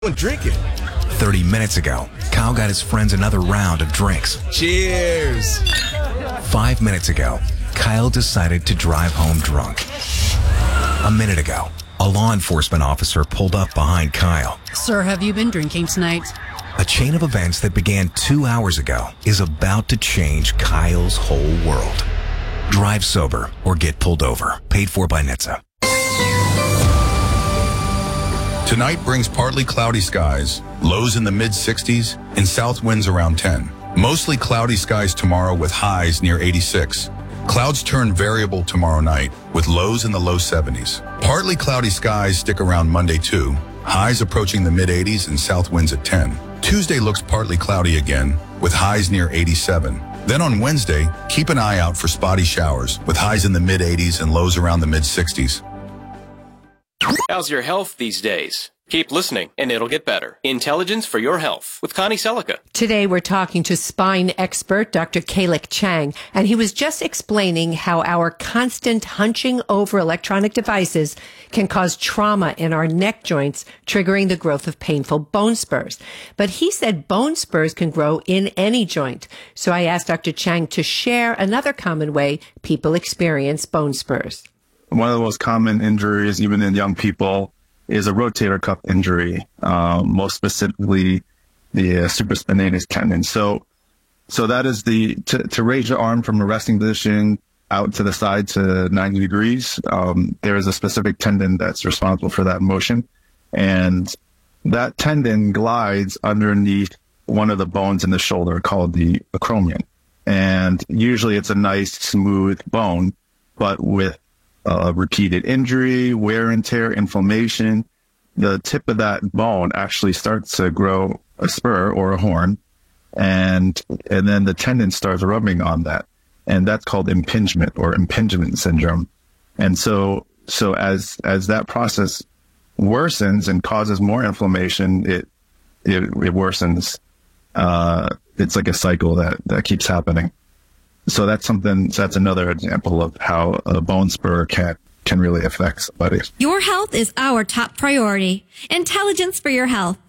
Drinking. 30 minutes ago, Kyle got his friends another round of drinks. Cheers. 5 minutes ago, Kyle decided to drive home drunk. A minute ago, a law enforcement officer pulled up behind Kyle. Sir, have you been drinking tonight? A chain of events that began 2 hours ago is about to change Kyle's whole world. Drive sober or get pulled over. Paid for by NHTSA. Tonight brings partly cloudy skies, lows in the mid-60s, and south winds around 10. Mostly cloudy skies tomorrow with highs near 86. Clouds turn variable tomorrow night with lows in the low 70s. Partly cloudy skies stick around Monday too. Highs approaching the mid-80s and south winds at 10. Tuesday looks partly cloudy again with highs near 87. Then on Wednesday, keep an eye out for spotty showers with highs in the mid-80s and lows around the mid-60s. How's your health these days? Keep listening, and it'll get better. Intelligence for Your Health with Connie Selica. Today, we're talking to spine expert Dr. Kalik Chang, and he was just explaining how our constant hunching over electronic devices can cause trauma in our neck joints, triggering the growth of painful bone spurs. But he said bone spurs can grow in any joint. So I asked Dr. Chang to share another common way people experience bone spurs. One of the most common injuries, even in young people, is a rotator cuff injury, most specifically the supraspinatus tendon. So that is to raise your arm from a resting position out to the side to 90 degrees. There is a specific tendon that's responsible for that motion. And that tendon glides underneath one of the bones in the shoulder called the acromion. And usually it's a nice, smooth bone, but with repeated injury, wear and tear, inflammation, the tip of that bone actually starts to grow a spur or a horn, and then the tendon starts rubbing on that, and that's called impingement or impingement syndrome. And so as that process worsens and causes more inflammation, it worsens. It's like a cycle that keeps happening. So that's another example of how a bone spur can really affect somebody. Your health is our top priority. Intelligence for Your Health